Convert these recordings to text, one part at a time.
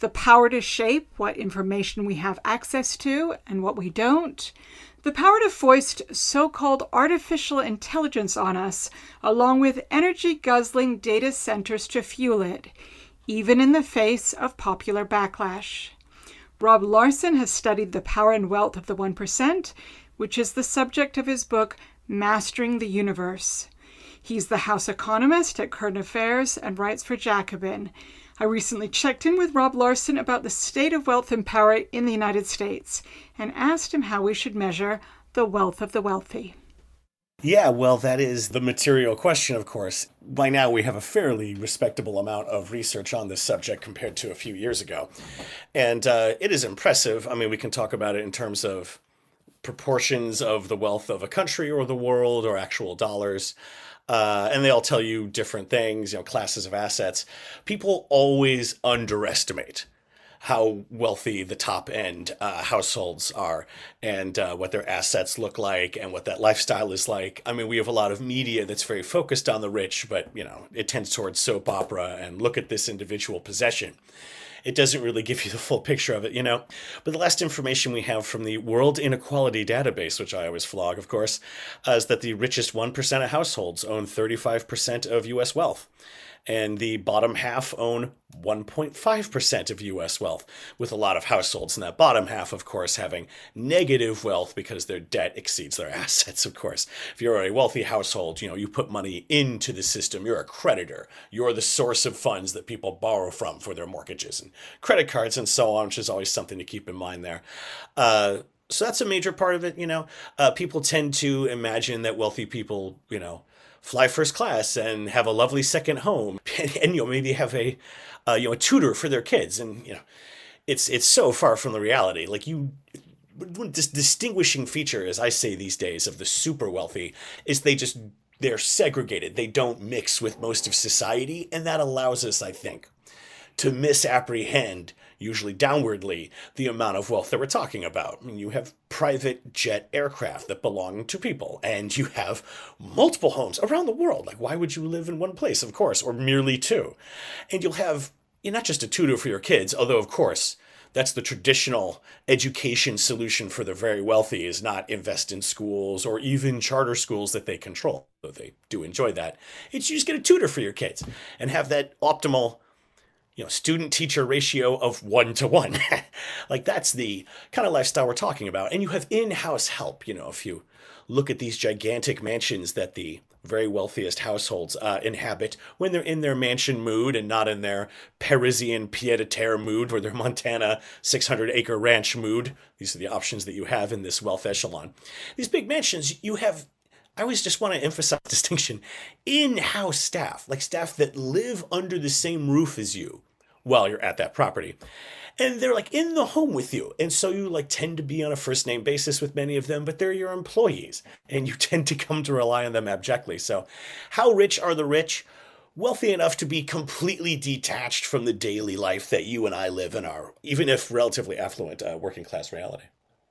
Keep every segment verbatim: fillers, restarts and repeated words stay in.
the power to shape what information we have access to and what we don't, the power to foist so-called artificial intelligence on us, along with energy-guzzling data centers to fuel it, even in the face of popular backlash. Rob Larson has studied the power and wealth of the one percent, which is the subject of his book, Mastering the Universe. He's the House economist at Current Affairs and writes for Jacobin. I recently checked in with Rob Larson about the state of wealth and power in the United States and asked him how we should measure the wealth of the wealthy. Yeah, well, that is the material question, of course. By now, we have a fairly respectable amount of research on this subject compared to a few years ago. And uh, it is impressive. I mean, we can talk about it in terms of proportions of the wealth of a country or the world or actual dollars. Uh, and they all tell you different things, you know, classes of assets. People always underestimate how wealthy the top end uh, households are and uh, what their assets look like and what that lifestyle is like. I mean, we have a lot of media that's very focused on the rich, but, you know, it tends towards soap opera and look at this individual possession. It doesn't really give you the full picture of it, you know. But the last information we have from the World Inequality Database, which I always flog, of course, uh, is that the richest one percent of households own thirty-five percent of U S wealth. And the bottom half own one point five percent of U S wealth, with a lot of households in that bottom half, of course, having negative wealth because their debt exceeds their assets, of course. If you're a wealthy household, you know, you put money into the system, you're a creditor. You're the source of funds that people borrow from for their mortgages and credit cards and so on, which is always something to keep in mind there. Uh, so that's a major part of it, you know. Uh, people tend to imagine that wealthy people, you know, fly first class and have a lovely second home, and, and you know, maybe have a uh, you know a tutor for their kids, and you know, it's it's so far from the reality. Like you, this distinguishing feature, as I say these days, of the super wealthy is they just they're segregated. They don't mix with most of society, and that allows us, I think, to misapprehend, usually downwardly, the amount of wealth that we're talking about. I mean, you have private jet aircraft that belong to people, and you have multiple homes around the world. Like, why would you live in one place, of course, or merely two? And you'll have, you're not just a tutor for your kids, although, of course, that's the traditional education solution for the very wealthy, is not invest in schools or even charter schools that they control, though they do enjoy that. It's you just get a tutor for your kids and have that optimal, you know, student-teacher ratio of one to one. Like, that's the kind of lifestyle we're talking about. And you have in-house help. You know, if you look at these gigantic mansions that the very wealthiest households uh, inhabit when they're in their mansion mood and not in their Parisian pied-à-terre mood or their Montana six hundred acre ranch mood. These are the options that you have in this wealth echelon. These big mansions, you have, I always just want to emphasize the distinction, in-house staff, like staff that live under the same roof as you while you're at that property. And they're like in the home with you. And so you like tend to be on a first name basis with many of them, but they're your employees and you tend to come to rely on them abjectly. So how rich are the rich? Wealthy enough to be completely detached from the daily life that you and I live in our, even if relatively affluent, uh, working class reality.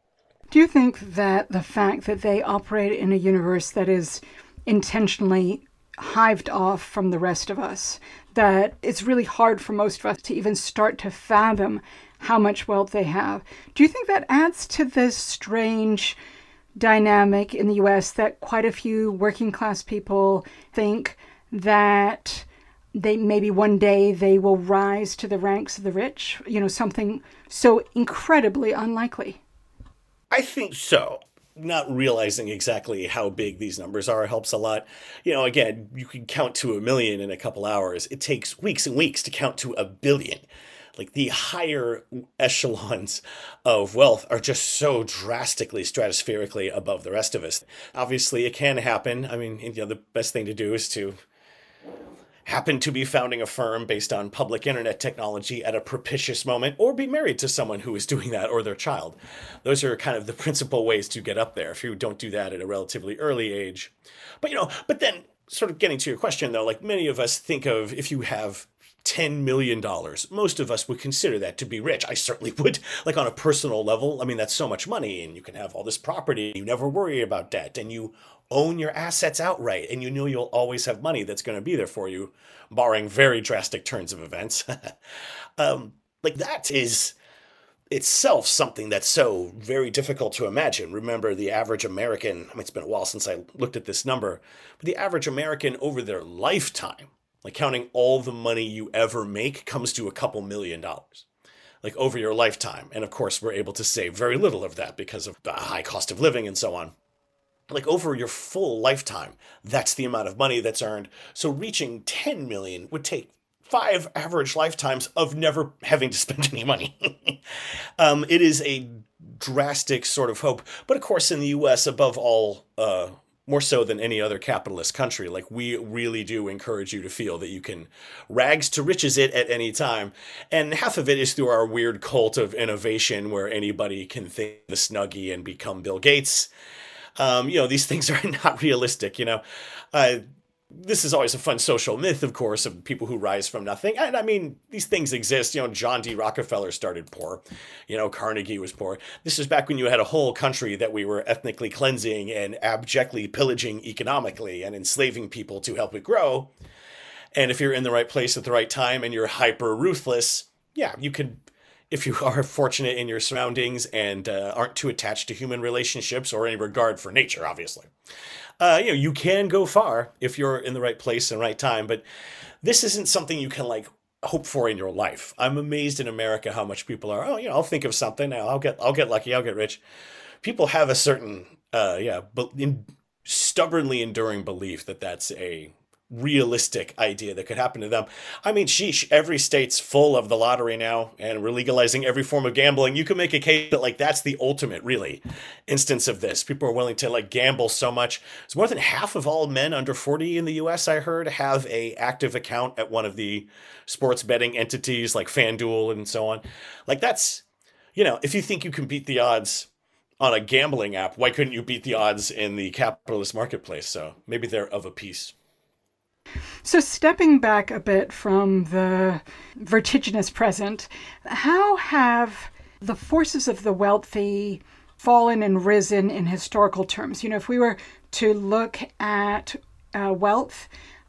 Do you think that the fact that they operate in a universe that is intentionally hived off from the rest of us, that it's really hard for most of us to even start to fathom how much wealth they have, do you think that adds to this strange dynamic in the U S that quite a few working class people think that they maybe one day they will rise to the ranks of the rich, you know, something so incredibly unlikely? I think so. Not realizing exactly how big these numbers are helps a lot. You know, again, you can count to a million in a couple hours. It takes weeks and weeks to count to a billion. Like, the higher echelons of wealth are just so drastically, stratospherically above the rest of us. Obviously, it can happen. I mean, you know, the best thing to do is to happen to be founding a firm based on public internet technology at a propitious moment, or be married to someone who is doing that, or their child. Those are kind of the principal ways to get up there if you don't do that at a relatively early age. But, you know, but then sort of getting to your question, though, like, many of us think of, if you have ten million dollars, most of us would consider that to be rich. I certainly would, like, on a personal level. I mean, that's so much money, and you can have all this property. You never worry about debt, and you own your assets outright, and you know you'll always have money that's going to be there for you, barring very drastic turns of events. um, Like that is itself something that's so very difficult to imagine. Remember, the average American, I mean, it's been a while since I looked at this number, but the average American over their lifetime, like counting all the money you ever make, comes to a couple million dollars. Like over your lifetime. And of course, we're able to save very little of that because of the high cost of living and so on. Like over your full lifetime, that's the amount of money that's earned. So reaching ten million would take five average lifetimes of never having to spend any money. um, it is a drastic sort of hope. But of course, in the U S, above all, uh, more so than any other capitalist country, like we really do encourage you to feel that you can rags to riches it at any time. And half of it is through our weird cult of innovation where anybody can think the Snuggie and become Bill Gates. Um, you know, these things are not realistic, you know. Uh, This is always a fun social myth, of course, of people who rise from nothing. And I mean, these things exist. You know, John D. Rockefeller started poor. You know, Carnegie was poor. This is back when you had a whole country that we were ethnically cleansing and abjectly pillaging economically and enslaving people to help it grow. And if you're in the right place at the right time and you're hyper ruthless, yeah, you can, if you are fortunate in your surroundings and uh, aren't too attached to human relationships or any regard for nature, obviously. Uh, you know, you can go far if you're in the right place and right time, but this isn't something you can like hope for in your life. I'm amazed in America how much people are, oh, you know, I'll think of something. I'll get, I'll get lucky. I'll get rich. People have a certain, uh, yeah, but in stubbornly enduring belief that that's a realistic idea that could happen to them. I mean, sheesh, every state's full of the lottery now, and we're legalizing every form of gambling. You can make a case that like that's the ultimate, really, instance of this. People are willing to like gamble so much. It's more than half of all men under forty in the U S, I heard, have a active account at one of the sports betting entities like FanDuel and so on. Like that's, you know, if you think you can beat the odds on a gambling app, why couldn't you beat the odds in the capitalist marketplace? So maybe they're of a piece. So stepping back a bit from the vertiginous present, how have the forces of the wealthy fallen and risen in historical terms? You know, if we were to look at uh, wealth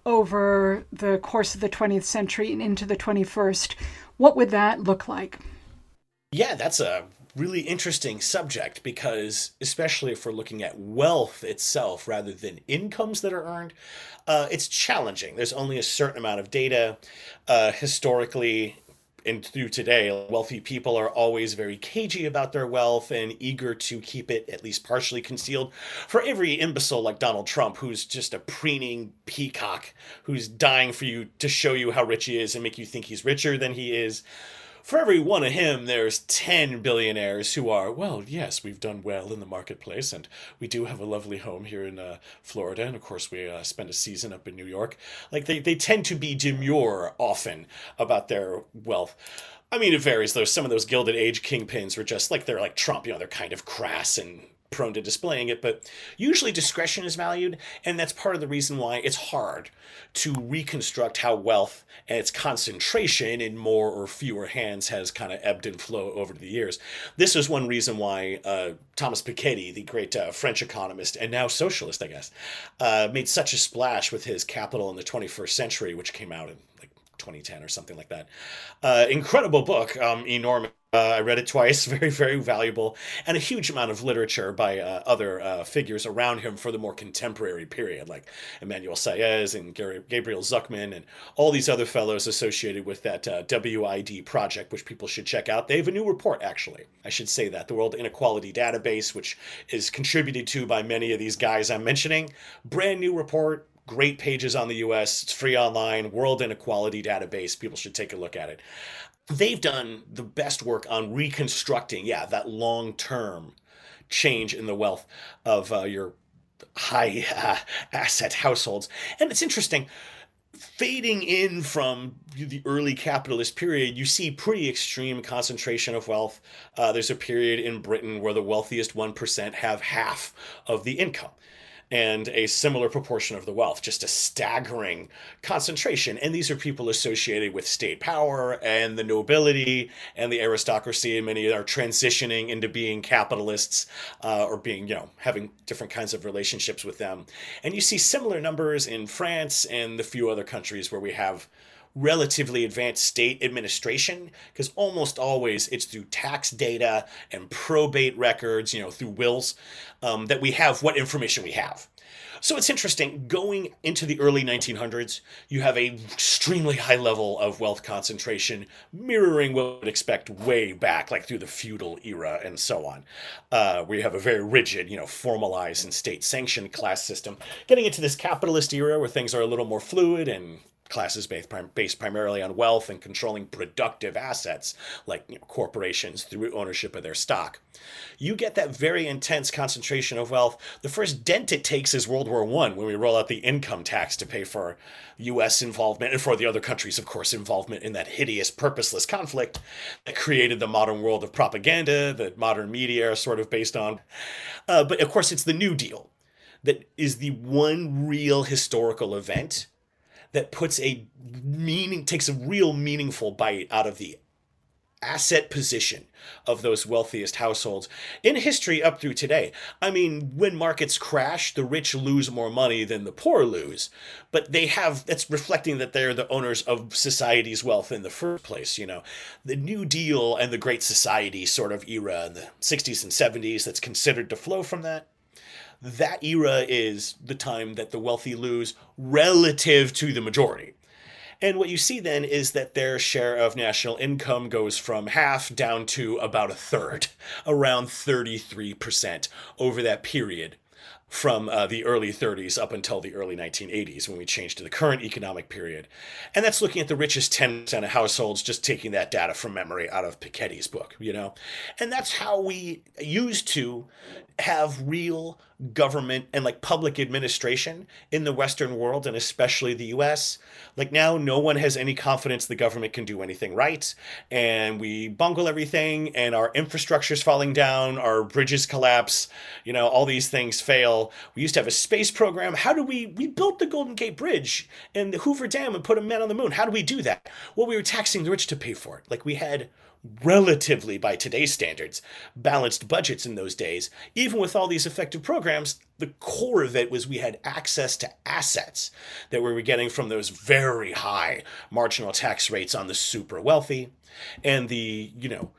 over the course of the twentieth century and into the twenty-first, what would that look like? Yeah, that's a really interesting subject because, especially if we're looking at wealth itself rather than incomes that are earned, uh, it's challenging. There's only a certain amount of data. Uh, historically and through today, wealthy people are always very cagey about their wealth and eager to keep it at least partially concealed. For every imbecile like Donald Trump, who's just a preening peacock, who's dying for you to show you how rich he is and make you think he's richer than he is, for every one of him, there's ten billionaires who are, well, yes, we've done well in the marketplace, and we do have a lovely home here in uh, Florida, and of course we uh, spend a season up in New York. Like, they, they tend to be demure often about their wealth. I mean, it varies, though. Some of those Gilded Age kingpins were just, like, they're like Trump, you know, they're kind of crass and prone to displaying it, but usually discretion is valued, and that's part of the reason why it's hard to reconstruct how wealth and its concentration in more or fewer hands has kind of ebbed and flowed over the years. This is one reason why uh, Thomas Piketty, the great uh, French economist and now socialist, I guess, uh, made such a splash with his Capital in the twenty-first Century, which came out in like twenty ten or something like that. Uh, incredible book, um, enormous. Uh, I read it twice, very, very valuable, and a huge amount of literature by uh, other uh, figures around him for the more contemporary period, like Emmanuel Saez and Gary, Gabriel Zuckman and all these other fellows associated with that uh, W I D project, which people should check out. They have a new report, actually. I should say that. The World Inequality Database, which is contributed to by many of these guys I'm mentioning. Brand new report. Great pages on the U S. It's free online. World Inequality Database. People should take a look at it. They've done the best work on reconstructing, yeah, that long-term change in the wealth of uh, your high uh, asset households. And it's interesting, fading in from the early capitalist period, you see pretty extreme concentration of wealth. Uh, there's a period in Britain where the wealthiest one percent have half of the income and a similar proportion of the wealth, just a staggering concentration. And these are people associated with state power and the nobility and the aristocracy, and many are transitioning into being capitalists uh, or being, you know, having different kinds of relationships with them. And you see similar numbers in France and the few other countries where we have relatively advanced state administration, because almost always it's through tax data and probate records, you know, through wills, um, that we have what information we have. So it's interesting, going into the early nineteen hundreds, you have a extremely high level of wealth concentration, mirroring what we would expect way back, like through the feudal era and so on, uh, where you have a very rigid, you know, formalized and state-sanctioned class system. Getting into this capitalist era where things are a little more fluid and classes based, prim- based primarily on wealth and controlling productive assets, like, you know, corporations through ownership of their stock. You get that very intense concentration of wealth. The first dent it takes is World War One, when we roll out the income tax to pay for U S involvement, and for the other countries, of course, involvement in that hideous, purposeless conflict that created the modern world of propaganda that modern media are sort of based on. Uh, but of course, it's the New Deal that is the one real historical event that puts a meaning, takes a real meaningful bite out of the asset position of those wealthiest households in history up through today. I mean, when markets crash, the rich lose more money than the poor lose, but they have, that's reflecting that they're the owners of society's wealth in the first place. You know, the New Deal and the Great Society sort of era in the sixties and seventies that's considered to flow from that. That era is the time that the wealthy lose relative to the majority. And what you see then is that their share of national income goes from half down to about a third, around thirty-three percent over that period, from uh, the early thirties up until the early nineteen eighties, when we changed to the current economic period. And that's looking at the richest ten percent of households, just taking that data from memory out of Piketty's book, you know? And that's how we used to have real government and like public administration in the Western world, and especially the U S. Like now, no one has any confidence the government can do anything right, and we bungle everything, and our infrastructure's falling down, our bridges collapse, you know, all these things fail. We used to have a space program. How do we, we built the Golden Gate Bridge and the Hoover Dam and put a man on the moon. How do we do that? Well, we were taxing the rich to pay for it. Like we had relatively, by today's standards, balanced budgets in those days. Even with all these effective programs, the core of it was we had access to assets that we were getting from those very high marginal tax rates on the super wealthy, and the, you know,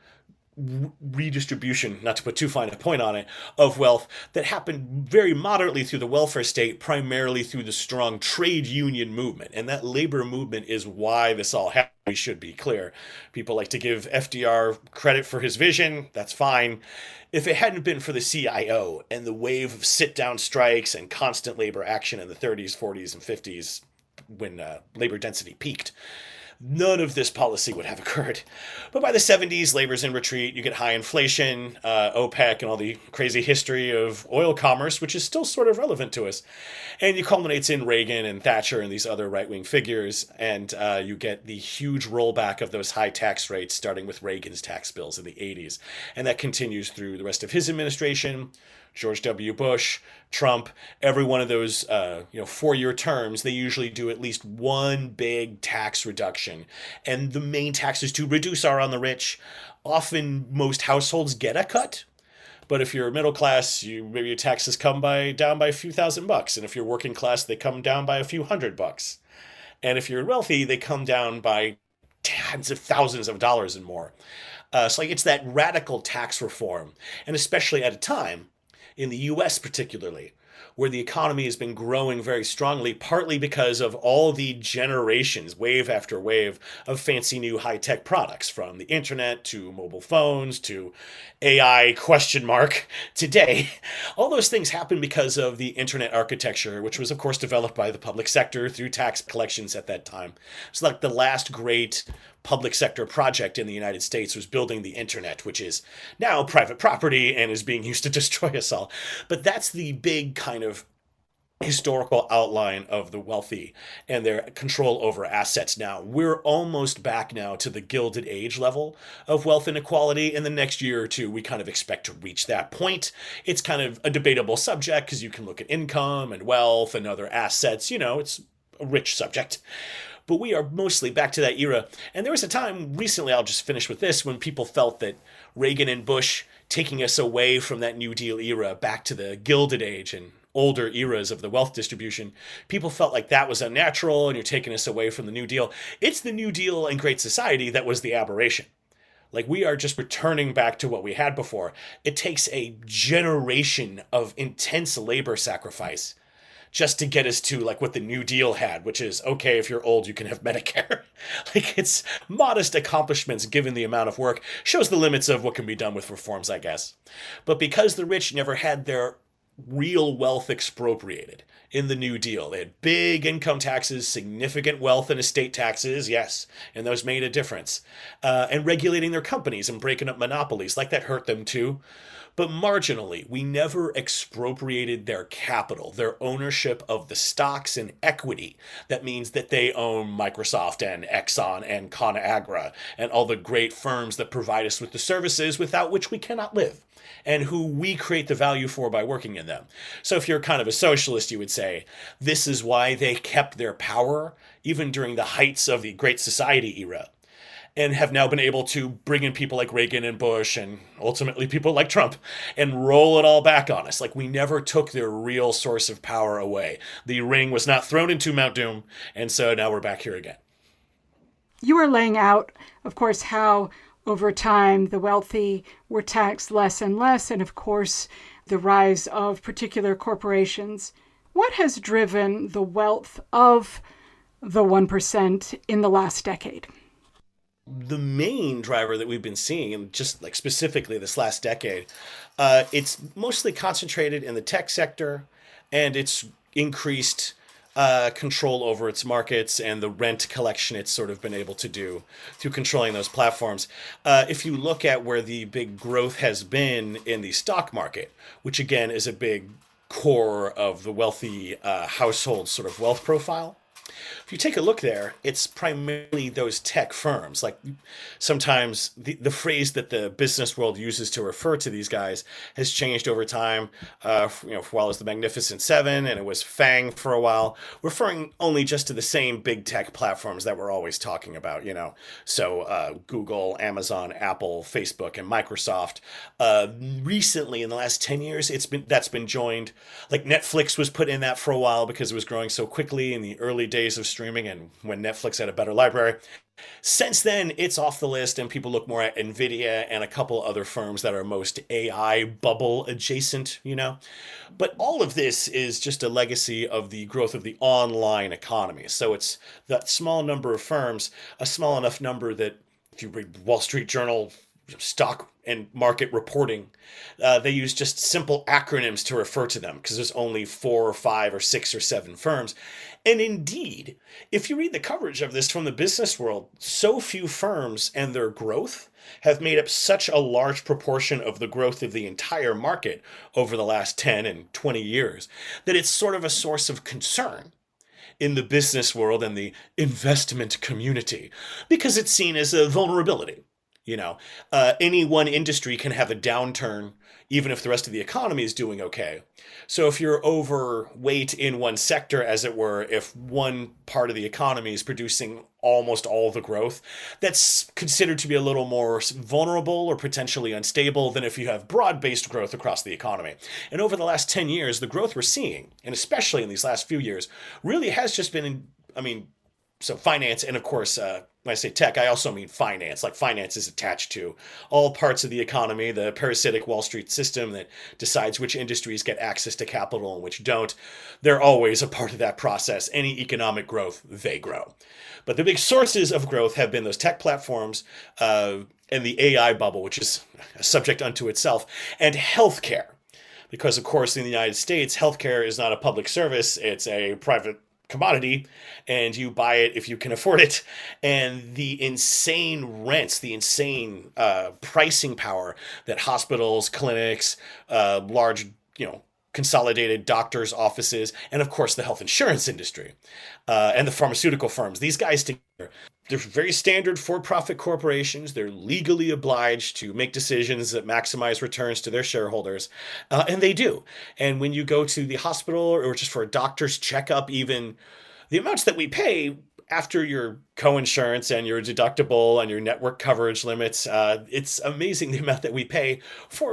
redistribution, not to put too fine a point on it, of wealth that happened very moderately through the welfare state, primarily through the strong trade union movement. And that labor movement is why this all happened. We should be clear. People like to give F D R credit for his vision. That's fine. If it hadn't been for the C I O and the wave of sit-down strikes and constant labor action in the thirties, forties, and fifties, when uh, labor density peaked, none of this policy would have occurred. But by the seventies, labor's in retreat. You get high inflation, uh, OPEC, and all the crazy history of oil commerce, which is still sort of relevant to us. And it culminates in Reagan and Thatcher and these other right-wing figures. And uh, you get the huge rollback of those high tax rates, starting with Reagan's tax bills in the eighties. And that continues through the rest of his administration. George W. Bush, Trump, every one of those uh, you know, four-year terms, they usually do at least one big tax reduction. And the main taxes to reduce are on the rich. Often most households get a cut. But if you're middle class, you maybe your taxes come by down by a few thousand bucks. And if you're working class, they come down by a few hundred bucks. And if you're wealthy, they come down by tens of thousands of dollars and more. Uh, so like it's that radical tax reform, and especially at a time in the U S particularly, where the economy has been growing very strongly, partly because of all the generations, wave after wave, of fancy new high-tech products, from the internet to mobile phones to A I question mark today. All those things happen because of the internet architecture, which was, of course, developed by the public sector through tax collections at that time. It's like the last great public sector project in the United States was building the internet, which is now private property and is being used to destroy us all. But that's the big kind of historical outline of the wealthy and their control over assets. Now, we're almost back now to the Gilded Age level of wealth inequality. In the next year or two, we kind of expect to reach that point. It's kind of a debatable subject because you can look at income and wealth and other assets. You know, it's a rich subject. But we are mostly back to that era. And there was a time recently, I'll just finish with this, when people felt that Reagan and Bush taking us away from that New Deal era back to the Gilded Age and older eras of the wealth distribution, people felt like that was unnatural and you're taking us away from the New Deal. It's the New Deal and Great Society that was the aberration. Like, we are just returning back to what we had before. It takes a generation of intense labor sacrifice just to get us to like what the New Deal had, which is, okay, if you're old, you can have Medicare. Like, it's modest accomplishments given the amount of work, shows the limits of what can be done with reforms, I guess. But because the rich never had their real wealth expropriated in the New Deal, they had big income taxes, significant wealth and estate taxes, yes, and those made a difference. Uh, and regulating their companies and breaking up monopolies, like that hurt them too. But marginally, we never expropriated their capital, their ownership of the stocks and equity. That means that they own Microsoft and Exxon and ConAgra and all the great firms that provide us with the services without which we cannot live, and who we create the value for by working in them. So if you're kind of a socialist, you would say, this is why they kept their power even during the heights of the Great Society era, and have now been able to bring in people like Reagan and Bush and ultimately people like Trump and roll it all back on us. Like, we never took their real source of power away. The ring was not thrown into Mount Doom, and so now we're back here again. You are laying out, of course, how over time the wealthy were taxed less and less, and of course the rise of particular corporations. What has driven the wealth of the one percent in the last decade? The main driver that we've been seeing, and just like specifically this last decade, uh, it's mostly concentrated in the tech sector, and it's increased uh, control over its markets and the rent collection it's sort of been able to do through controlling those platforms. Uh, if you look at where the big growth has been in the stock market, which again is a big core of the wealthy uh, household sort of wealth profile, if you take a look there, it's primarily those tech firms. Like, sometimes the, the phrase that the business world uses to refer to these guys has changed over time. Uh, you know, for a while it was the Magnificent Seven, and it was FANG for a while, referring only just to the same big tech platforms that we're always talking about, you know. So uh, Google, Amazon, Apple, Facebook, and Microsoft. Uh, recently, in the last ten years, it's been that's been joined. Like, Netflix was put in that for a while because it was growing so quickly in the early days of streaming and when Netflix had a better library. Since then, it's off the list, and people look more at NVIDIA and a couple other firms that are most A I bubble adjacent, you know. But all of this is just a legacy of the growth of the online economy. So it's that small number of firms, a small enough number that if you read Wall Street Journal stock and market reporting, uh, they use just simple acronyms to refer to them because there's only four or five or six or seven firms. And indeed, if you read the coverage of this from the business world, so few firms and their growth have made up such a large proportion of the growth of the entire market over the last ten and twenty years that it's sort of a source of concern in the business world and the investment community because it's seen as a vulnerability. You know, uh, any one industry can have a downturn even if the rest of the economy is doing okay. So if you're overweight in one sector, as it were, if one part of the economy is producing almost all the growth, that's considered to be a little more vulnerable or potentially unstable than if you have broad-based growth across the economy. And over the last ten years, the growth we're seeing, and especially in these last few years, really has just been, in, I mean, so finance, and of course, uh, when I say tech, I also mean finance. Like, finance is attached to all parts of the economy, the parasitic Wall Street system that decides which industries get access to capital and which don't. They're always a part of that process. Any economic growth, they grow. But the big sources of growth have been those tech platforms uh, and the A I bubble, which is a subject unto itself, and healthcare. Because, of course, in the United States, healthcare is not a public service. It's a private commodity, and you buy it if you can afford it. And the insane rents, the insane uh, pricing power that hospitals, clinics, uh, large, you know, consolidated doctors' offices, and of course the health insurance industry uh, and the pharmaceutical firms. These guys together, they're very standard for-profit corporations. They're legally obliged to make decisions that maximize returns to their shareholders, uh, and they do. And when you go to the hospital or just for a doctor's checkup, even the amounts that we pay after your co-insurance and your deductible and your network coverage limits, uh, it's amazing the amount that we pay for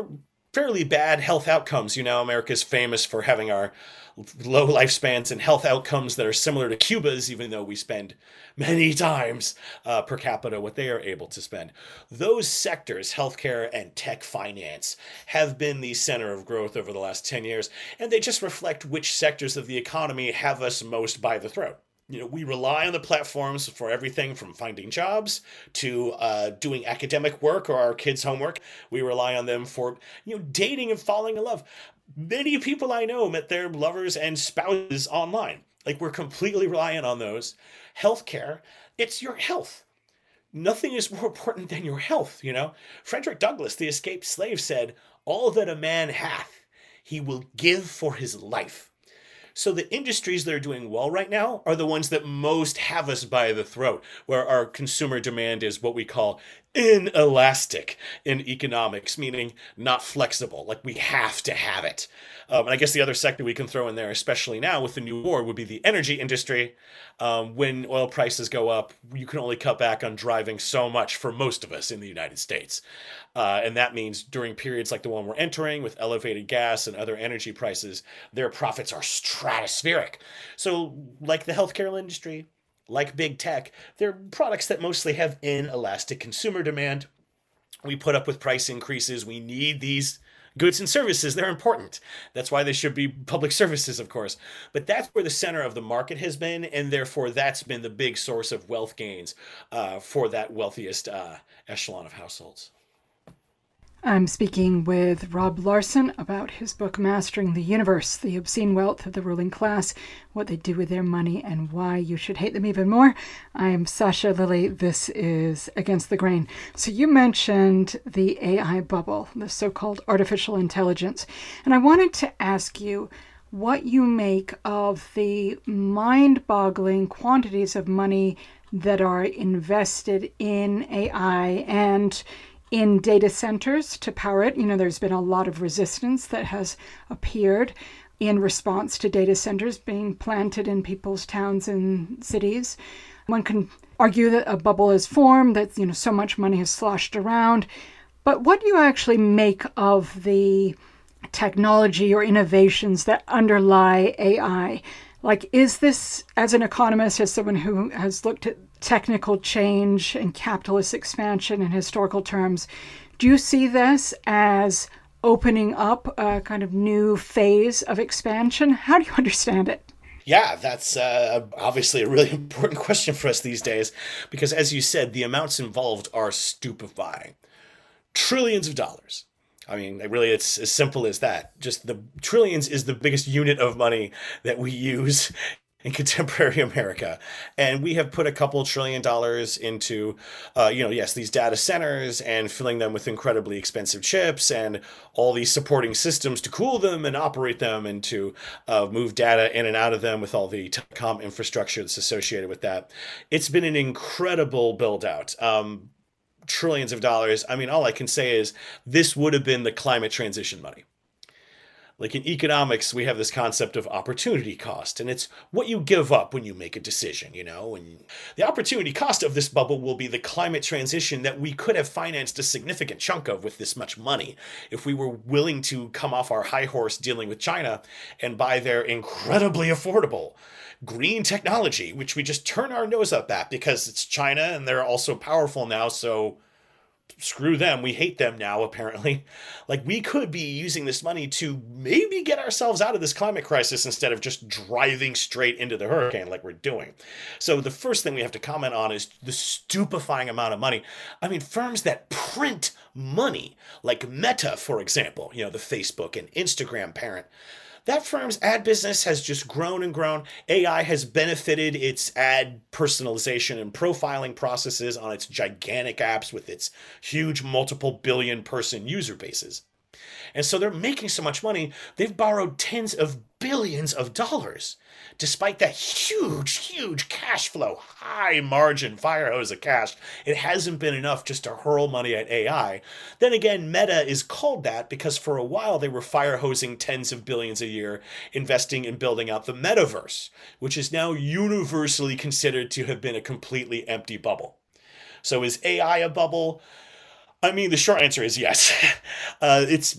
fairly bad health outcomes. You know, America's famous for having our low lifespans and health outcomes that are similar to Cuba's, even though we spend many times uh, per capita what they are able to spend. Those sectors, healthcare and tech finance, have been the center of growth over the last ten years, and they just reflect which sectors of the economy have us most by the throat. You know, we rely on the platforms for everything from finding jobs to uh, doing academic work or our kids' homework. We rely on them for, you know, dating and falling in love. Many people I know met their lovers and spouses online. Like, we're completely reliant on those. Healthcare, it's your health. Nothing is more important than your health, you know? Frederick Douglass, the escaped slave, said, "All that a man hath, he will give for his life." So the industries that are doing well right now are the ones that most have us by the throat, where our consumer demand is what we call inelastic in economics, meaning not flexible, like we have to have it. Um, and I guess the other sector we can throw in there, especially now with the new war, would be the energy industry. Um, when oil prices go up, you can only cut back on driving so much for most of us in the United States. Uh, and that means during periods like the one we're entering with elevated gas and other energy prices, their profits are stratospheric. So like the healthcare industry, like big tech, they're products that mostly have inelastic consumer demand. We put up with price increases. We need these goods and services. They're important. That's why they should be public services, of course. But that's where the center of the market has been, and therefore that's been the big source of wealth gains uh, for that wealthiest uh, echelon of households. I'm speaking with Rob Larson about his book, Mastering the Universe, The Obscene Wealth of the Ruling Class, What They Do with Their Money, and Why You Should Hate Them Even More. I am Sasha Lilly. This is Against the Grain. So you mentioned the A I bubble, the so-called artificial intelligence. And I wanted to ask you what you make of the mind-boggling quantities of money that are invested in A I and in data centers to power it. You know, there's been a lot of resistance that has appeared in response to data centers being planted in people's towns and cities. One can argue that a bubble is formed, that, you know, so much money is sloshed around. But what do you actually make of the technology or innovations that underlie A I? Like, is this, as an economist, as someone who has looked at technical change and capitalist expansion in historical terms, do you see this as opening up a kind of new phase of expansion? How do you understand it? Yeah, that's uh, obviously a really important question for us these days, because as you said, the amounts involved are stupefying. Trillions of dollars. I mean, really, it's as simple as that. Just the trillions is the biggest unit of money that we use in contemporary America. And we have put a couple trillion dollars into, uh, you know, yes, these data centers and filling them with incredibly expensive chips and all these supporting systems to cool them and operate them and to uh, move data in and out of them with all the telecom infrastructure that's associated with that. It's been an incredible build out. Um, trillions of dollars. I mean, all I can say is this would have been the climate transition money. Like in economics, we have this concept of opportunity cost, and it's what you give up when you make a decision, you know, and the opportunity cost of this bubble will be the climate transition that we could have financed a significant chunk of with this much money if we were willing to come off our high horse dealing with China and buy their incredibly affordable green technology, which we just turn our nose up at because it's China and they're also powerful now, so screw them. We hate them now, apparently. Like, we could be using this money to maybe get ourselves out of this climate crisis instead of just driving straight into the hurricane like we're doing. So the first thing we have to comment on is the stupefying amount of money. I mean, firms that print money, like Meta, for example, you know, the Facebook and Instagram parent, that firm's ad business has just grown and grown. A I has benefited its ad personalization and profiling processes on its gigantic apps with its huge multiple billion person user bases. And so they're making so much money, they've borrowed tens of billions of dollars. Despite that huge, huge cash flow, high margin fire hose of cash, it hasn't been enough just to hurl money at A I. Then again, Meta is called that because for a while they were fire hosing tens of billions a year, investing in building out the metaverse, which is now universally considered to have been a completely empty bubble. So is A I a bubble? I mean, the short answer is yes. Uh, it's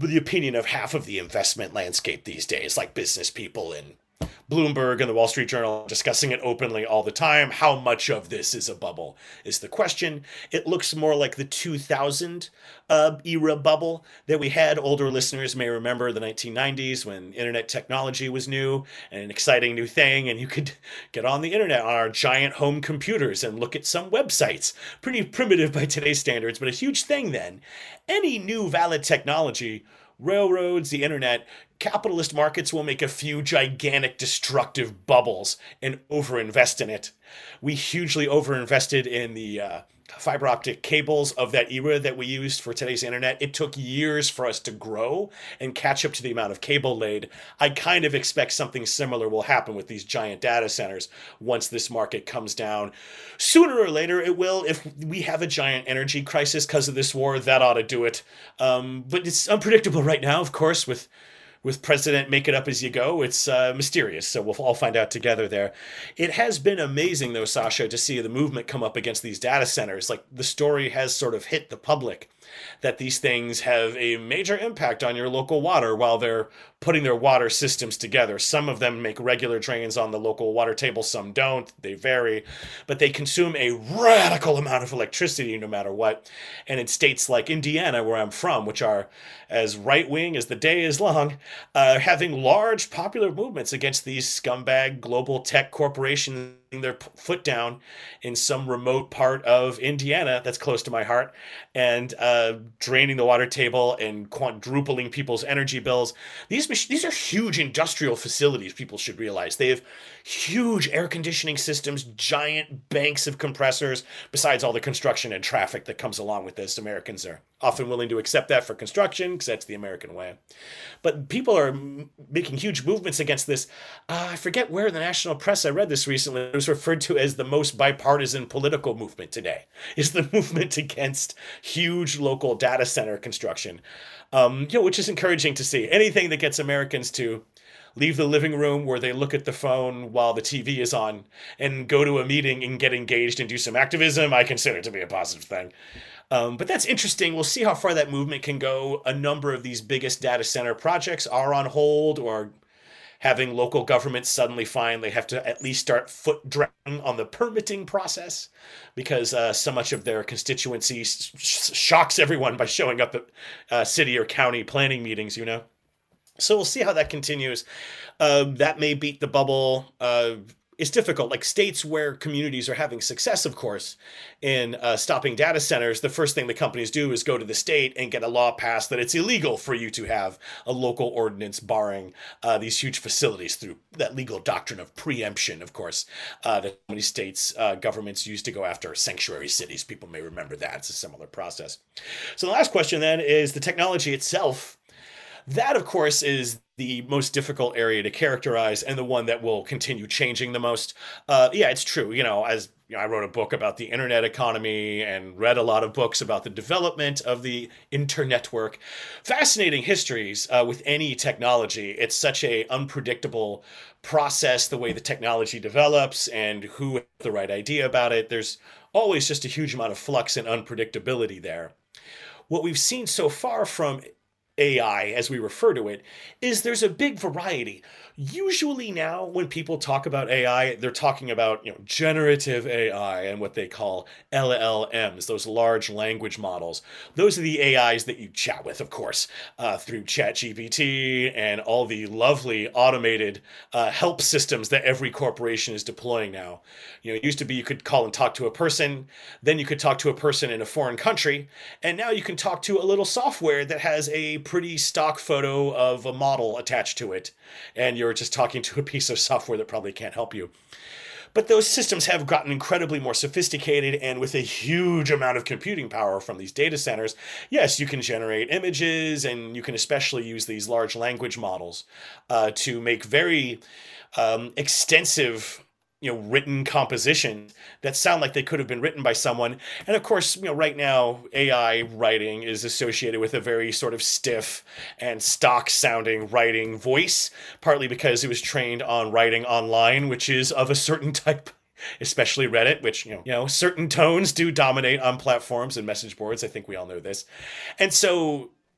the opinion of half of the investment landscape these days, like business people and Bloomberg and the Wall Street Journal discussing it openly all the time. How much of this is a bubble is the question. It looks more like the two thousand uh, era bubble that we had. Older listeners may remember the nineteen nineties when internet technology was new and an exciting new thing, and you could get on the internet on our giant home computers and look at some websites. Pretty primitive by today's standards, but a huge thing then. Any new valid technology, railroads, the internet, capitalist markets will make a few gigantic destructive bubbles and overinvest in it. We hugely overinvested in the uh, fiber optic cables of that era that we used for today's internet. It took years for us to grow and catch up to the amount of cable laid. I kind of expect something similar will happen with these giant data centers once this market comes down. Sooner or later it will. If we have a giant energy crisis because of this war, that ought to do it. Um, but it's unpredictable right now, of course, with with President Make It Up As You Go. It's uh, mysterious, so we'll all find out together there. It has been amazing, though, Sasha, to see the movement come up against these data centers. Like, the story has sort of hit the public that these things have a major impact on your local water while they're putting their water systems together. Some of them make regular drains on the local water table, some don't. They vary, but they consume a radical amount of electricity no matter what. And in states like Indiana, where I'm from, which are as right-wing as the day is long, uh, having large popular movements against these scumbag global tech corporations their foot down in some remote part of Indiana that's close to my heart, and uh, draining the water table and quadrupling people's energy bills. These these are huge industrial facilities, people should realize. They have huge air conditioning systems, giant banks of compressors, besides all the construction and traffic that comes along with this. Americans are often willing to accept that for construction because that's the American way. But people are making huge movements against this. Uh, I forget where in the national press I read this recently. It was referred to as the most bipartisan political movement today, is the movement against huge local data center construction, um, you know, which is encouraging to see. Anything that gets Americans to leave the living room where they look at the phone while the T V is on and go to a meeting and get engaged and do some activism, I consider to be a positive thing. Um, but that's interesting. We'll see how far that movement can go. A number of these biggest data center projects are on hold, or having local governments suddenly find they have to at least start foot dragging on the permitting process because uh, so much of their constituency sh- shocks everyone by showing up at uh, city or county planning meetings, you know? So we'll see how that continues. Uh, that may beat the bubble. Uh, it's difficult. Like states where communities are having success, of course, in uh, stopping data centers, the first thing the companies do is go to the state and get a law passed that it's illegal for you to have a local ordinance barring uh, these huge facilities through that legal doctrine of preemption, of course, uh, that many states, uh, governments used to go after sanctuary cities. People may remember that. It's a similar process. So the last question then is the technology itself. That, of course, is the most difficult area to characterize and the one that will continue changing the most. Uh, yeah, it's true. You know, as you know, I wrote a book about the internet economy and read a lot of books about the development of the internetwork. Fascinating histories uh, with any technology. It's such a unpredictable process, the way the technology develops and who has the right idea about it. There's always just a huge amount of flux and unpredictability there. What we've seen so far from A I, as we refer to it, is there's a big variety. Usually now when people talk about A I, they're talking about, you know, generative A I and what they call L L Ms, those large language models. Those are the A Is that you chat with, of course, uh, through ChatGPT and all the lovely automated uh, help systems that every corporation is deploying now. You know, it used to be you could call and talk to a person, then you could talk to a person in a foreign country, and now you can talk to a little software that has a pretty stock photo of a model attached to it, and you're just talking to a piece of software that probably can't help you. But those systems have gotten incredibly more sophisticated, and with a huge amount of computing power from these data centers, yes, you can generate images, and you can especially use these large language models uh, to make very um, extensive, you know, written compositions that sound like they could have been written by someone. And of course, you know, right now, A I writing is associated with a very sort of stiff and stock sounding writing voice, partly because it was trained on writing online, which is of a certain type, especially Reddit, which, you know, you know, certain tones do dominate on platforms and message boards. I think we all know this. And so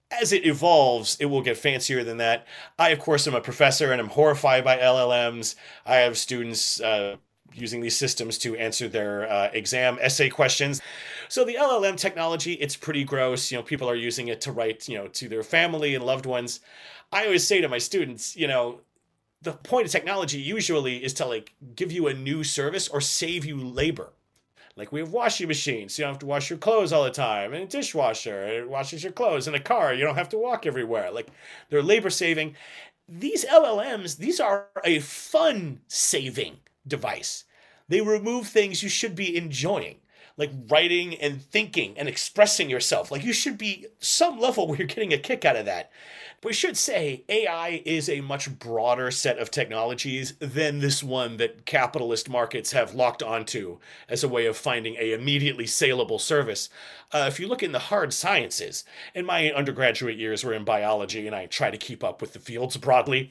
As it evolves, it will get fancier than that. I, of course, am a professor and I'm horrified by L L Ms. I have students uh, using these systems to answer their uh, exam essay questions. So the L L M technology, it's pretty gross. You know, people are using it to write, you know, to their family and loved ones. I always say to my students, you know, the point of technology usually is to like give you a new service or save you labor. Like we have washing machines, so you don't have to wash your clothes all the time, and a dishwasher, it washes your clothes, and a car, you don't have to walk everywhere. Like they're labor saving. These L L Ms, these are a fun saving device. They remove things you should be enjoying, like writing and thinking and expressing yourself. Like you should be some level where you're getting a kick out of that. We should say A I is a much broader set of technologies than this one that capitalist markets have locked onto as a way of finding a immediately saleable service. Uh, if you look in the hard sciences, and my undergraduate years were in biology and I try to keep up with the fields broadly,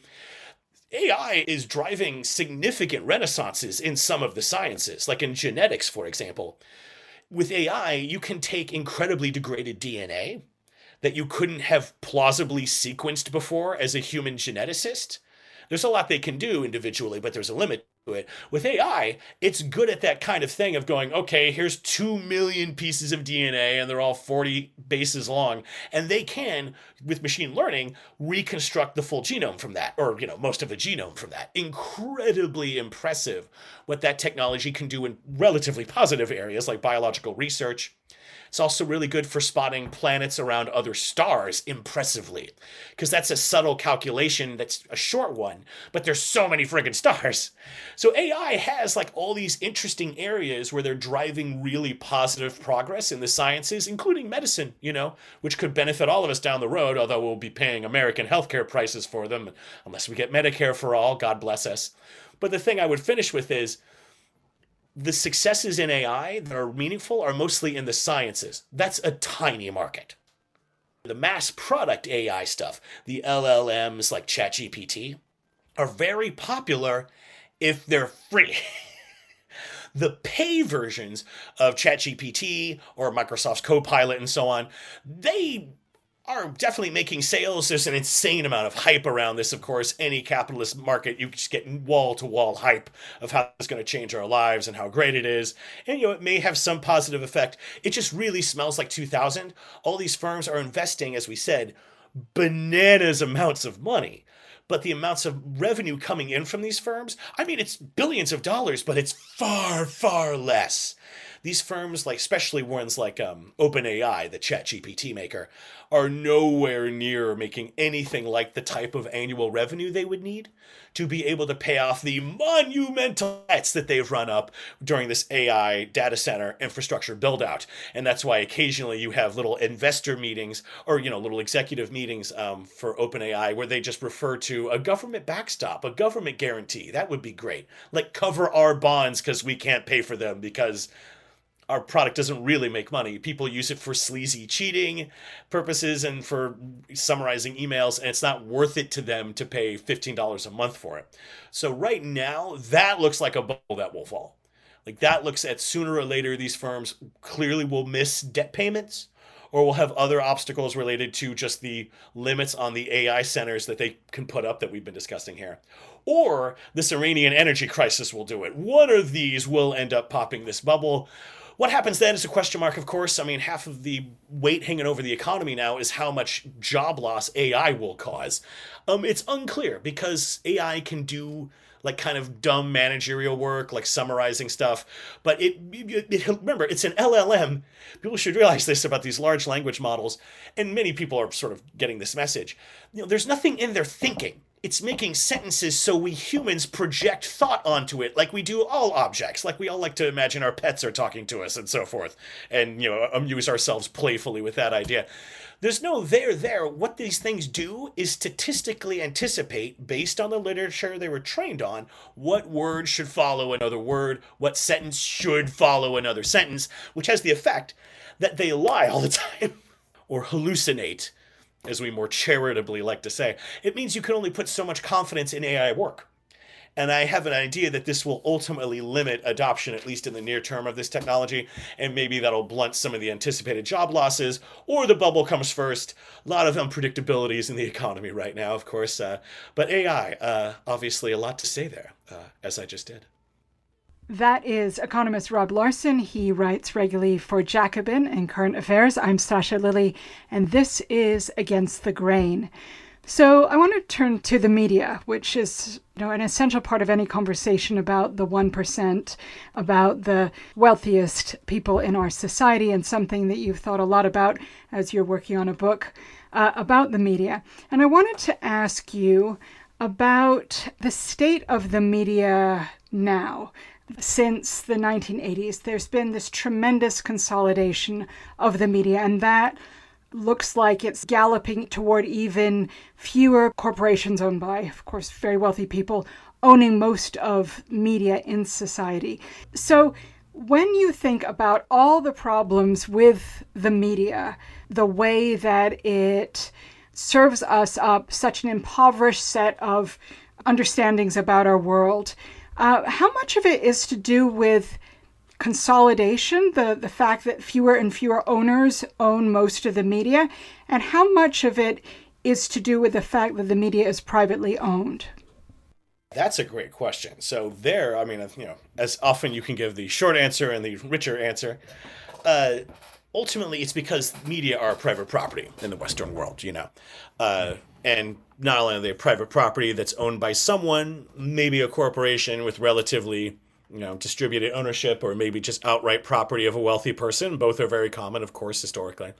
A I is driving significant renaissances in some of the sciences, like in genetics, for example. With A I, you can take incredibly degraded D N A that you couldn't have plausibly sequenced before as a human geneticist. There's a lot they can do individually, but there's a limit to it. With A I, it's good at that kind of thing of going, okay, here's two million pieces of D N A and they're all forty bases long. And they can, with machine learning, reconstruct the full genome from that, or, you know, most of the genome from that. Incredibly impressive what that technology can do in relatively positive areas like biological research. It's also really good for spotting planets around other stars impressively, because that's a subtle calculation that's a short one, but there's so many friggin' stars. So A I has like all these interesting areas where they're driving really positive progress in the sciences, including medicine, you know, which could benefit all of us down the road, although we'll be paying American healthcare prices for them, unless we get Medicare for all, God bless us. But the thing I would finish with is, the successes in A I that are meaningful are mostly in the sciences. That's a tiny market. The mass product A I stuff, the L L Ms like ChatGPT, are very popular if they're free. The pay versions of ChatGPT or Microsoft's Copilot and so on, they are definitely making sales. There's an insane amount of hype around this, of course. Any capitalist market, you just get wall-to-wall hype of how it's going to change our lives and how great it is. And, you know, it may have some positive effect. It just really smells like two thousand. All these firms are investing, as we said, bananas amounts of money. But the amounts of revenue coming in from these firms, I mean, it's billions of dollars, but it's far, far less. These firms, like especially ones like um, OpenAI, the ChatGPT maker, are nowhere near making anything like the type of annual revenue they would need to be able to pay off the monumental debts that they've run up during this A I data center infrastructure build out. And that's why occasionally you have little investor meetings or, you know, little executive meetings um, for OpenAI where they just refer to a government backstop, a government guarantee. That would be great. Like cover our bonds because we can't pay for them because our product doesn't really make money. People use it for sleazy cheating purposes and for summarizing emails, and it's not worth it to them to pay fifteen dollars a month for it. So right now, that looks like a bubble that will fall. Like that looks at sooner or later, these firms clearly will miss debt payments or will have other obstacles related to just the limits on the A I centers that they can put up that we've been discussing here. Or this Iranian energy crisis will do it. One of these will end up popping this bubble. What happens then is a question mark, of course. I mean, half of the weight hanging over the economy now is how much job loss A I will cause. Um, it's unclear because A I can do like kind of dumb managerial work, like summarizing stuff. But it, it, it remember, it's an L L M. People should realize this about these large language models, and many people are sort of getting this message. You know, there's nothing in their thinking. It's making sentences so we humans project thought onto it like we do all objects, like we all like to imagine our pets are talking to us and so forth, and, you know, amuse ourselves playfully with that idea. There's no there there. What these things do is statistically anticipate, based on the literature they were trained on, what word should follow another word, what sentence should follow another sentence, which has the effect that they lie all the time or hallucinate, as we more charitably like to say. It means you can only put so much confidence in A I work. And I have an idea that this will ultimately limit adoption, at least in the near term, of this technology. And maybe that'll blunt some of the anticipated job losses, or the bubble comes first. A lot of unpredictabilities in the economy right now, of course. Uh, but A I, uh, obviously a lot to say there, uh, as I just did. That is economist Rob Larson. He writes regularly for Jacobin and Current Affairs. I'm Sasha Lilley, and this is Against the Grain. So I want to turn to the media, which is, you know, an essential part of any conversation about the one percent, about the wealthiest people in our society, and something that you've thought a lot about as you're working on a book uh, about the media. And I wanted to ask you about the state of the media now. Since the nineteen eighties, there's been this tremendous consolidation of the media, and that looks like it's galloping toward even fewer corporations owned by, of course, very wealthy people owning most of media in society. So when you think about all the problems with the media, the way that it serves us up such an impoverished set of understandings about our world, Uh, how much of it is to do with consolidation, the, the fact that fewer and fewer owners own most of the media, and how much of it is to do with the fact that the media is privately owned? That's a great question. So there, I mean, you know, as often you can give the short answer and the richer answer. Uh, ultimately, it's because media are private property in the Western world, you know. Uh, and not only are they private property that's owned by someone, maybe a corporation with relatively, you know, distributed ownership, or maybe just outright property of a wealthy person. Both are very common, of course, historically.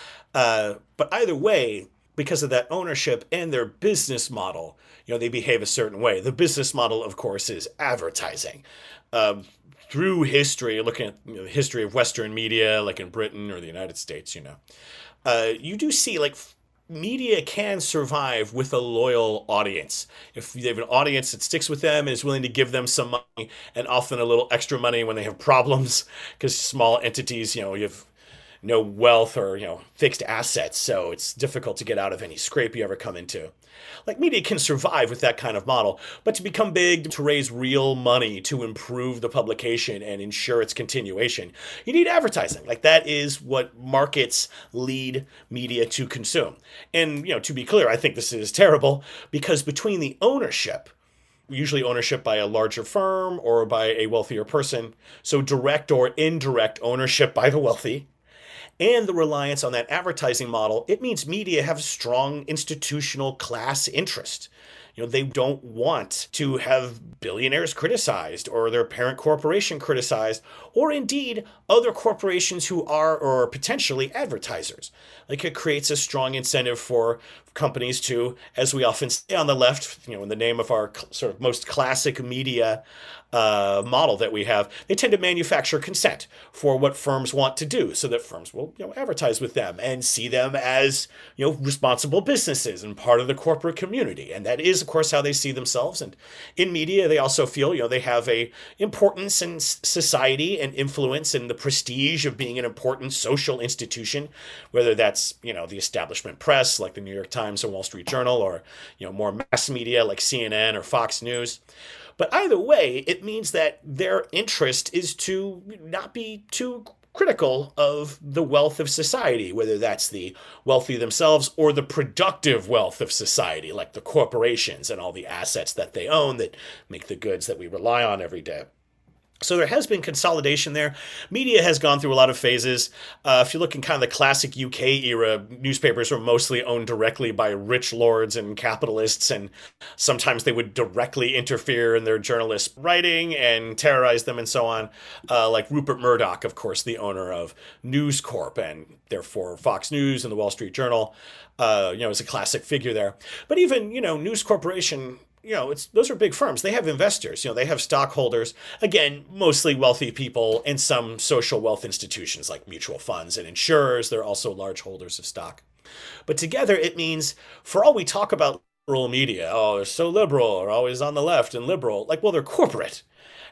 Uh, but either way, because of that ownership and their business model, you know, they behave a certain way. The business model, of course, is advertising. Um, through history, looking at, you know, the history of Western media, like in Britain or the United States, you know, uh, you do see, like, media can survive with a loyal audience. If they have an audience that sticks with them and is willing to give them some money, and often a little extra money when they have problems, because small entities, you know, you have no wealth or, you know, fixed assets, so it's difficult to get out of any scrape you ever come into. Like, media can survive with that kind of model, but to become big, to raise real money, to improve the publication and ensure its continuation, you need advertising. Like, that is what markets lead media to consume. And, you know, to be clear, I think this is terrible, because between the ownership, usually ownership by a larger firm or by a wealthier person, so direct or indirect ownership by the wealthy, and the reliance on that advertising model, it means media have a strong institutional class interest. You know, they don't want to have billionaires criticized, or their parent corporation criticized, or indeed other corporations who are or are potentially advertisers. Like, it creates a strong incentive for companies to, as we often say on the left, you know, in the name of our sort of most classic media uh, model that we have, they tend to manufacture consent for what firms want to do, so that firms will, you know, advertise with them and see them as, you know, responsible businesses and part of the corporate community. And that is, of course, how they see themselves. And in media, they also feel, you know, they have a importance in society and influence and the prestige of being an important social institution, whether that's, you know, the establishment press like the New York Times and Wall Street Journal, or, you know, more mass media like C N N or Fox News. But either way, it means that their interest is to not be too critical of the wealth of society, whether that's the wealthy themselves or the productive wealth of society, like the corporations and all the assets that they own that make the goods that we rely on every day. So there has been consolidation there. Media has gone through a lot of phases. Uh, if you look in kind of the classic U K era, newspapers were mostly owned directly by rich lords and capitalists, and sometimes they would directly interfere in their journalists' writing and terrorize them and so on. Uh, like Rupert Murdoch, of course, the owner of News Corp and therefore Fox News and the Wall Street Journal, uh, you know, is a classic figure there. But even, you know, News Corporation, you know, it's those are big firms. They have investors, you know, they have stockholders, again, mostly wealthy people, and some social wealth institutions like mutual funds and insurers. They're also large holders of stock. But together, it means, for all we talk about liberal media, oh, they're so liberal, or always on the left and liberal, like, well, they're corporate.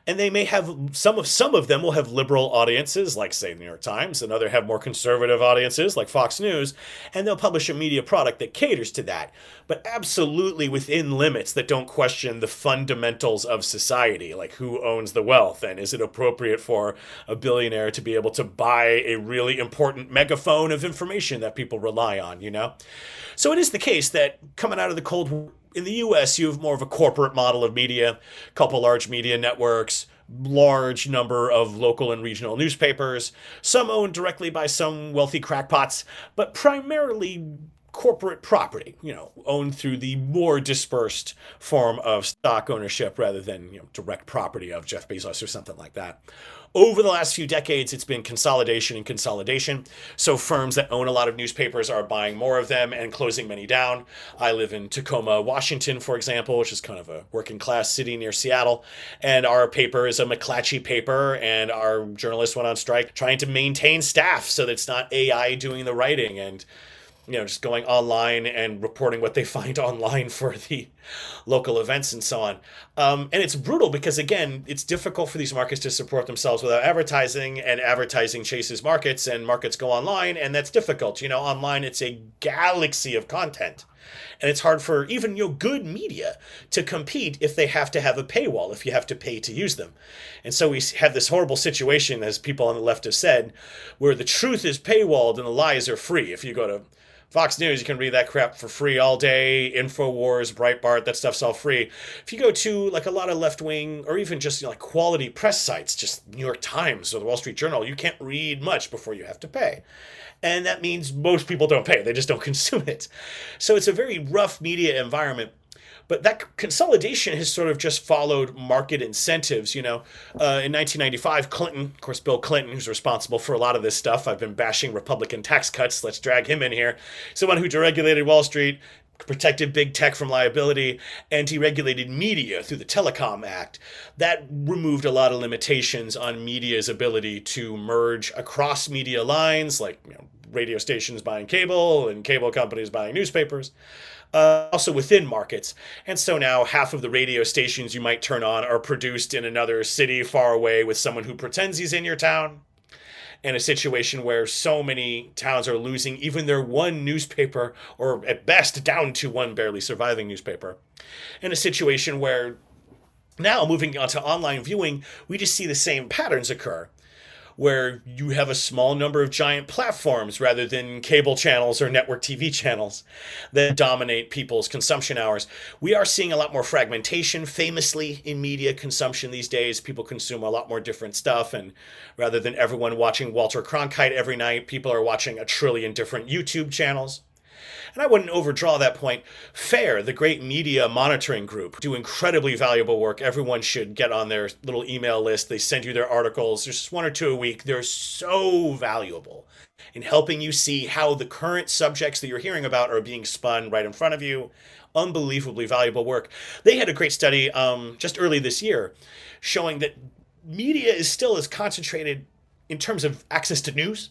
And they may have some of some of them will have liberal audiences, like say the New York Times, and other have more conservative audiences, like Fox News, and they'll publish a media product that caters to that, but absolutely within limits that don't question the fundamentals of society, like who owns the wealth, and is it appropriate for a billionaire to be able to buy a really important megaphone of information that people rely on, you know? So it is the case that coming out of the Cold War, in the U S, you have more of a corporate model of media, a couple large media networks, large number of local and regional newspapers, some owned directly by some wealthy crackpots, but primarily corporate property, you know, owned through the more dispersed form of stock ownership rather than, you know, direct property of Jeff Bezos or something like that. Over the last few decades, it's been consolidation and consolidation. So firms that own a lot of newspapers are buying more of them and closing many down. I live in Tacoma, Washington, for example, which is kind of a working class city near Seattle. And our paper is a McClatchy paper, and our journalists went on strike trying to maintain staff so that it's not A I doing the writing and, you know, just going online and reporting what they find online for the local events and so on. Um, and it's brutal because, again, it's difficult for these markets to support themselves without advertising, and advertising chases markets, and markets go online, and that's difficult. You know, online, it's a galaxy of content. And it's hard for even, you know, good media to compete if they have to have a paywall, if you have to pay to use them. And so we have this horrible situation, as people on the left have said, where the truth is paywalled and the lies are free. If you go to Fox News, you can read that crap for free all day. InfoWars, Breitbart, that stuff's all free. If you go to like a lot of left-wing or even just, you know, like quality press sites, just New York Times or the Wall Street Journal, you can't read much before you have to pay. And that means most people don't pay. They just don't consume it. So it's a very rough media environment. But that consolidation has sort of just followed market incentives. You know, uh, in nineteen ninety-five, Clinton, of course, Bill Clinton, who's responsible for a lot of this stuff. I've been bashing Republican tax cuts. Let's drag him in here. He's the one who deregulated Wall Street, protected big tech from liability, and deregulated media through the Telecom Act. That removed a lot of limitations on media's ability to merge across media lines, like, you know, radio stations buying cable and cable companies buying newspapers. Uh, also within markets. And so now half of the radio stations you might turn on are produced in another city far away with someone who pretends he's in your town. In a situation where so many towns are losing even their one newspaper, or at best down to one barely surviving newspaper. In a situation where now, moving on to online viewing, we just see the same patterns occur, where you have a small number of giant platforms rather than cable channels or network T V channels that dominate people's consumption hours. We are seeing a lot more fragmentation, famously, in media consumption these days. People consume a lot more different stuff, and rather than everyone watching Walter Cronkite every night, people are watching a trillion different YouTube channels. And I wouldn't overdraw that point. FAIR, the great media monitoring group, do incredibly valuable work. Everyone should get on their little email list. They send you their articles. There's just one or two a week. They're so valuable in helping you see how the current subjects that you're hearing about are being spun right in front of you. Unbelievably valuable work. They had a great study um, just early this year showing that media is still as concentrated in terms of access to news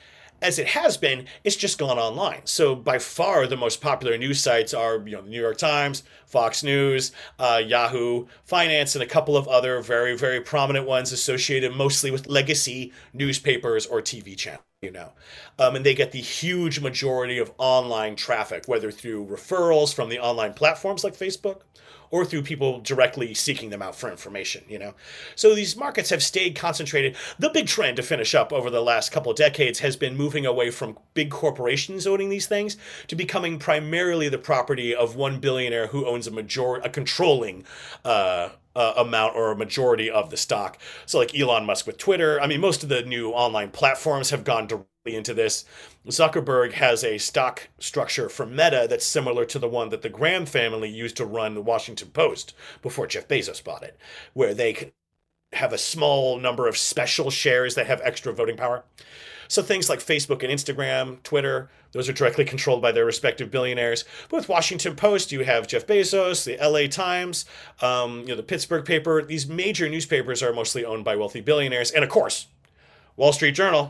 as it has been. It's just gone online. So by far the most popular news sites are, you know, the New York Times, Fox News, uh, Yahoo Finance, and a couple of other very, very prominent ones associated mostly with legacy newspapers or T V channels, you know. Um, and they get the huge majority of online traffic, whether through referrals from the online platforms like Facebook, or through people directly seeking them out for information, you know. So these markets have stayed concentrated. The big trend, to finish up, over the last couple of decades has been moving away from big corporations owning these things to becoming primarily the property of one billionaire who owns a major, a controlling uh, uh, amount or a majority of the stock. So like Elon Musk with Twitter. I mean, most of the new online platforms have gone directly into this. Zuckerberg has a stock structure for Meta that's similar to the one that the Graham family used to run the Washington Post before Jeff Bezos bought it, where they have a small number of special shares that have extra voting power. So things like Facebook and Instagram, Twitter, those are directly controlled by their respective billionaires. But with Washington Post, you have Jeff Bezos, the L A Times, um, you know, the Pittsburgh paper. These major newspapers are mostly owned by wealthy billionaires. And of course, Wall Street Journal.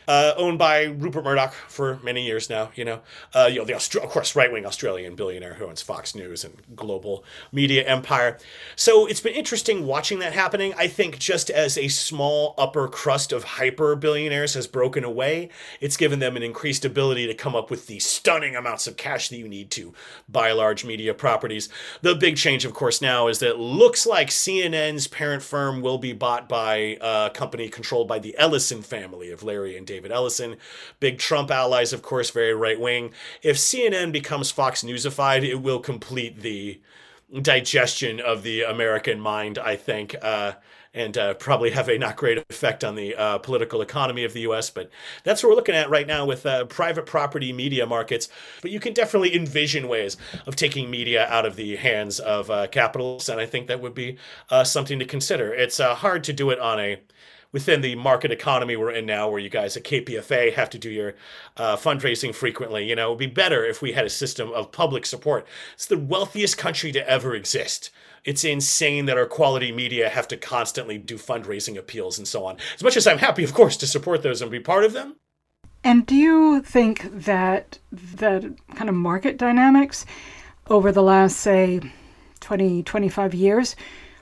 uh, owned by Rupert Murdoch for many years now. You know, uh, you know the Austra- of course right wing Australian billionaire who owns Fox News and global media empire. So it's been interesting watching that happening. I think just as a small upper crust of hyper billionaires has broken away, it's given them an increased ability to come up with the stunning amounts of cash that you need to buy large media properties. The big change, of course, now is that it looks like C N N's parent firm will be bought by a company controlled by the Ellison family of Larry and David Ellison. Big Trump allies, of course, very right-wing. If C N N becomes Fox Newsified, it will complete the digestion of the American mind, I think, uh, and uh, probably have a not great effect on the uh, political economy of the U S. But that's what we're looking at right now with uh, private property media markets. But you can definitely envision ways of taking media out of the hands of uh, capitalists, and I think that would be uh, something to consider. It's uh, hard to do it on a within the market economy we're in now, where you guys at K P F A have to do your uh, fundraising frequently. You know, it would be better if we had a system of public support. It's the wealthiest country to ever exist. It's insane that our quality media have to constantly do fundraising appeals and so on. As much as I'm happy, of course, to support those and be part of them. And do you think that the kind of market dynamics over the last, say, twenty, twenty-five years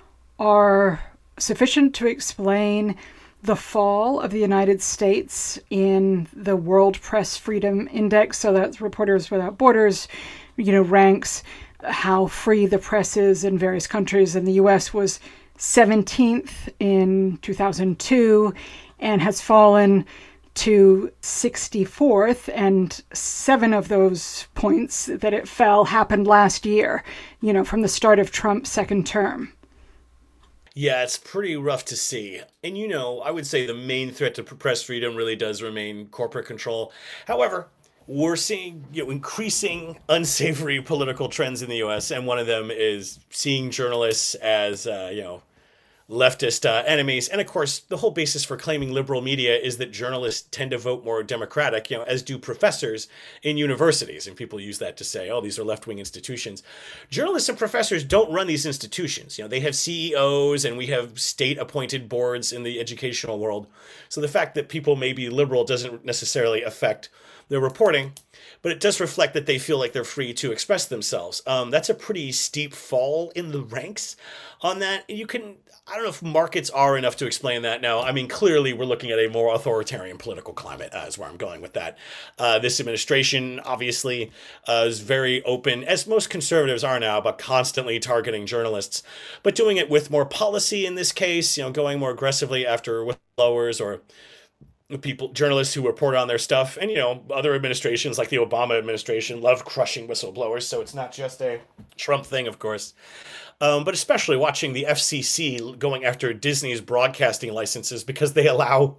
are sufficient to explain the fall of the United States in the World Press Freedom Index? So that's Reporters Without Borders, you know, ranks how free the press is in various countries. And the U S was seventeenth in two thousand two and has fallen to sixty-fourth, and seven of those points that it fell happened last year, you know, from the start of Trump's second term. Yeah, it's pretty rough to see. And, you know, I would say the main threat to press freedom really does remain corporate control. However, we're seeing, you know, increasing unsavory political trends in the U S, and one of them is seeing journalists as, uh, you know, leftist uh, enemies. And of course, the whole basis for claiming liberal media is that journalists tend to vote more Democratic, you know, as do professors in universities. And people use that to say, oh, these are left-wing institutions. Journalists and professors don't run these institutions. You know, they have C E Os and we have state-appointed boards in the educational world. So the fact that people may be liberal doesn't necessarily affect their reporting, but it does reflect that they feel like they're free to express themselves. Um, that's a pretty steep fall in the ranks on that. You can, I don't know if markets are enough to explain that now. I mean, clearly we're looking at a more authoritarian political climate, uh, is where I'm going with that. Uh, this administration obviously uh, is very open, as most conservatives are now, but constantly targeting journalists, but doing it with more policy in this case, you know, going more aggressively after whistleblowers or people, journalists who report on their stuff. And, you know, other administrations like the Obama administration love crushing whistleblowers. So it's not just a Trump thing, of course. Um, but especially watching the F C C going after Disney's broadcasting licenses because they allow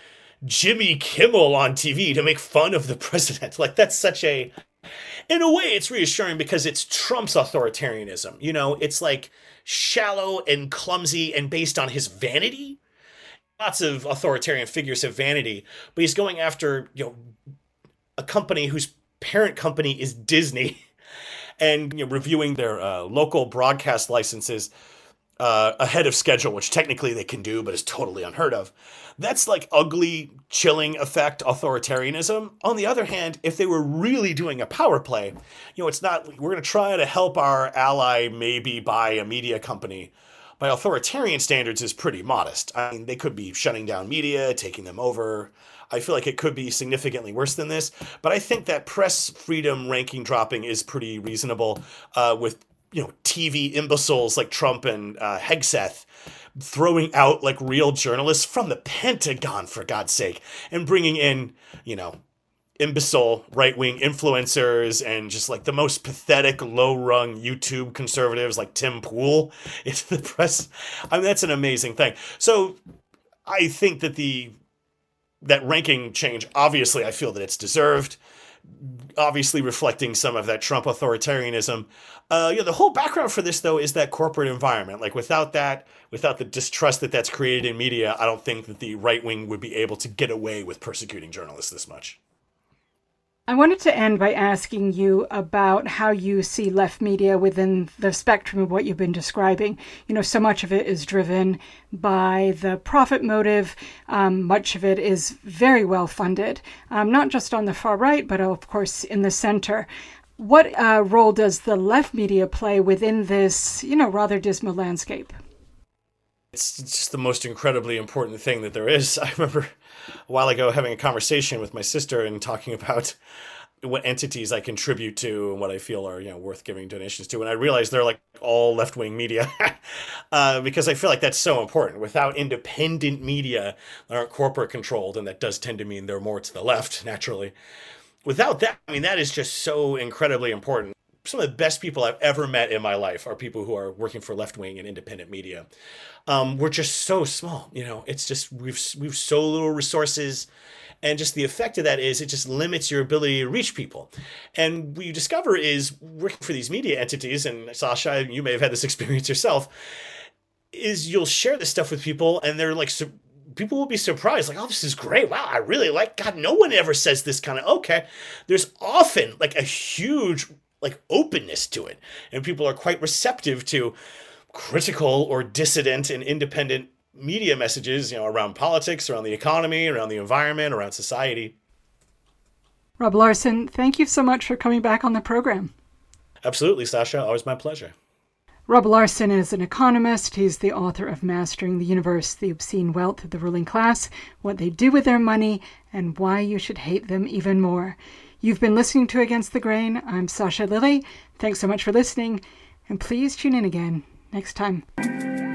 Jimmy Kimmel on T V to make fun of the president. Like, that's such a, in a way, it's reassuring because it's Trump's authoritarianism. You know, it's like shallow and clumsy and based on his vanity. Lots of authoritarian figures have vanity, but he's going after, you know, a company whose parent company is Disney, and, you know, reviewing their uh, local broadcast licenses uh, ahead of schedule, which technically they can do, but is totally unheard of. That's like ugly, chilling effect authoritarianism. On the other hand, if they were really doing a power play, you know, it's not, we're going to try to help our ally maybe buy a media company. By authoritarian standards is pretty modest. I mean, they could be shutting down media, taking them over. I feel like it could be significantly worse than this. But I think that press freedom ranking dropping is pretty reasonable uh, with, you know, T V imbeciles like Trump and uh, Hegseth throwing out like real journalists from the Pentagon, for God's sake, and bringing in, you know, imbecile right-wing influencers and just like the most pathetic low-rung YouTube conservatives like Tim Pool into the press. I mean, that's an amazing thing. So I think that the that ranking change, obviously, I feel that it's deserved, obviously reflecting some of that Trump authoritarianism. Uh, you know, the whole background for this, though, is that corporate environment. Like, without that, without the distrust that that's created in media, I don't think that the right wing would be able to get away with persecuting journalists this much. I wanted to end by asking you about how you see left media within the spectrum of what you've been describing. You know, so much of it is driven by the profit motive. Um, much of it is very well funded, um, not just on the far right, but of course in the center. What uh, role does the left media play within this, you know, rather dismal landscape? It's just the most incredibly important thing that there is. I remember a while ago having a conversation with my sister and talking about what entities I contribute to and what I feel are, you know, worth giving donations to. And I realized they're like all left-wing media uh, because I feel like that's so important. Without independent media that aren't corporate controlled, and that does tend to mean they're more to the left, naturally. Without that, I mean, that is just so incredibly important. Some of the best people I've ever met in my life are people who are working for left-wing and independent media. Um, we're just so small, you know, it's just, we've, we've so little resources, and just the effect of that is it just limits your ability to reach people. And what you discover is working for these media entities, and Sasha, you may have had this experience yourself, is you'll share this stuff with people and they're like, su- people will be surprised, like, oh, this is great. Wow, I really like, God, no one ever says this kind of, okay. There's often like a huge like openness to it, and people are quite receptive to critical or dissident and independent media messages, you know, around politics, around the economy, around the environment, around society. Rob Larson, thank you so much for coming back on the program. Absolutely, Sasha. Always my pleasure. Rob Larson is an economist. He's the author of Mastering the Universe, The Obscene Wealth of the Ruling Class, What They Do with Their Money, and Why You Should Hate Them Even More. You've been listening to Against the Grain. I'm Sasha Lilley. Thanks so much for listening, and please tune in again next time.